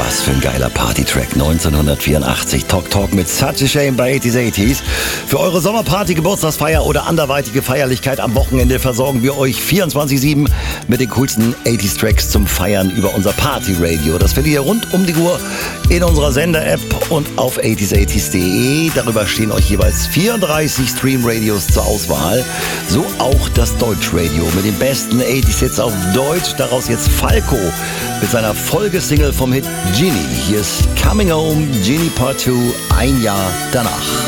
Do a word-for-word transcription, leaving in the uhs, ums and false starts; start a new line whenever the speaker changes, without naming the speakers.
Was für ein geiler Party-Track. neunzehnhundertvierundachtzig. Talk Talk mit Such a Shame bei achtziger achtzig. Für eure Sommerparty, Geburtstagsfeier oder anderweitige Feierlichkeit am Wochenende versorgen wir euch vierundzwanzig sieben mit den coolsten achtziger-Tracks zum Feiern über unser Party-Radio. Das findet ihr rund um die Uhr in unserer Sender-App und auf achtziger achtzig punkt de. Darüber stehen euch jeweils vierunddreißig Stream-Radios zur Auswahl. So auch das Deutsch-Radio mit den besten achtziger-Hits auf Deutsch. Daraus jetzt Falco mit seiner Folgesingle vom Hit Genie. Hier ist Coming Home, Genie Part zwei, ein Jahr danach.